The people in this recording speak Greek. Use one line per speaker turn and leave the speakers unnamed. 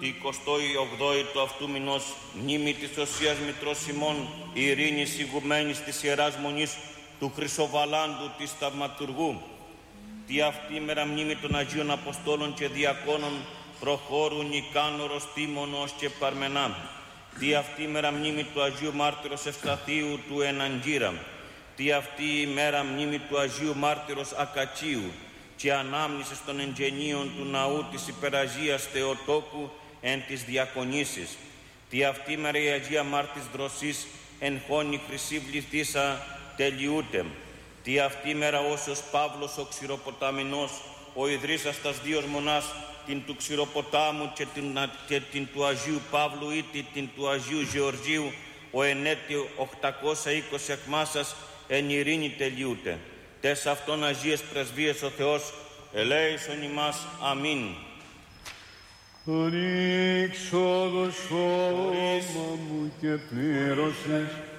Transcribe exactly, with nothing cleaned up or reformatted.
τη εικοστή ογδόη του αυτού μηνός, μνήμη της Οσίας Μητρός ημών, ειρήνης ηγουμένης της Ιεράς Μονής του Χρυσοβαλάντου της Θαυματουργού. Τη αυτή ημέρα μνήμη των Αγίων Αποστόλων και Διακόνων Προχώρου, Νικάνωρος, Τίμωνος και Παρμενά. Τι αυτή ημέρα μνήμη του Αγίου Μάρτυρος Ευσταθίου του Εναγκύρα. Τι αυτή ημέρα μνήμη του Αγίου Μάρτυρος Ακατσίου και ανάμνησης των εγγενείων του ναού της Υπεραγίας Θεοτόκου εν της διακονήσεις. Τι αυτή ημέρα η Αγία Μάρτης Δροσής εν χώνη χρυσή βληθήσα τελειούται. Τι αυτή ημέρα όσος Παύλος ο Ξηροποταμινός, ο ιδρύσας τας δύο μονάς, την του Ξηροποτάμου και την, και την του Αγίου Παύλου ή την του Αγίου Γεωργίου, ο ενέτη οκτακόσια είκοσι εκμάσας εν ειρήνη τελειούται. Τες αυτών Αγίες Πρεσβείες ο Θεός ελέησον ημάς. Αμήν.
Ανοίξω το σώμα μου και πλήρωσες